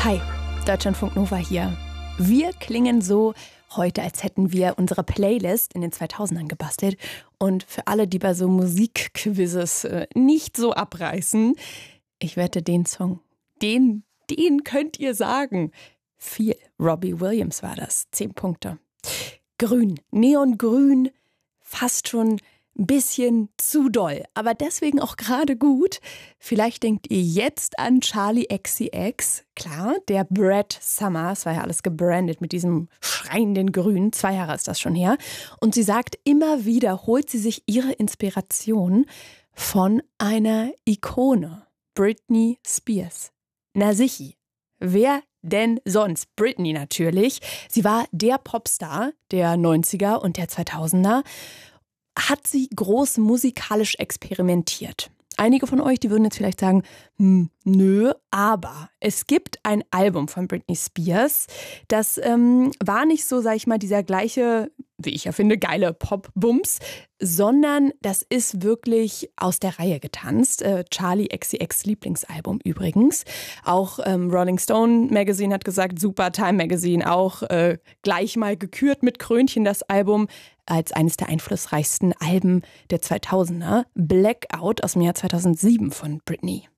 Hi, Deutschlandfunk Nova hier. Wir klingen so heute, als hätten wir unsere Playlist in den 2000ern gebastelt. Und für alle, die bei so Musikquizzes nicht so abreißen, ich wette, den Song, den könnt ihr sagen. Viel. Robbie Williams war das. 10 Punkte. Grün, neongrün, fast schon ein bisschen zu doll, aber deswegen auch gerade gut. Vielleicht denkt ihr jetzt an Charli XCX. Klar, der Brad Summers, war ja alles gebrandet mit diesem schreienden Grün. 2 Jahre ist das schon her. Und sie sagt, immer wieder holt sie sich ihre Inspiration von einer Ikone. Britney Spears. Na sichi. Wer denn sonst? Britney natürlich. Sie war der Popstar der 90er und der 2000er. Hat sie groß musikalisch experimentiert. Einige von euch, die würden jetzt vielleicht sagen, nö, aber es gibt ein Album von Britney Spears, das war nicht so, sag ich mal, dieser gleiche, wie ich ja finde, geile Pop-Bums, sondern das ist wirklich aus der Reihe getanzt. Charli XCX Lieblingsalbum übrigens. Auch Rolling Stone Magazine hat gesagt, super, Time Magazine auch gleich mal gekürt mit Krönchen das Album als eines der einflussreichsten Alben der 2000er. Blackout aus dem Jahr 2007 von Britney.